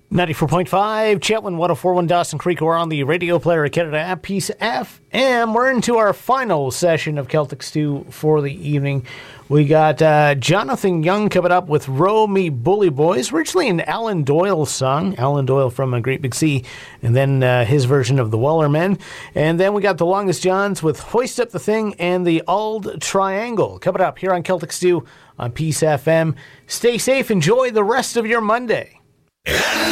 94.5, Chetwynd, 104.1 Dawson Creek. We're on the Radio Player Canada app, Peace FM. We're into our final session of Celtic Stew for the evening. We got Jonathan Young coming up with Row Me Bully Boys, originally an Alan Doyle song, Alan Doyle from A Great Big Sea, and then his version of the Weller Men. And then we got the Longest Johns with Hoist Up the Thing and the Auld Triangle. Coming up here on Celtic Stew on Peace FM. Stay safe. Enjoy the rest of your Monday.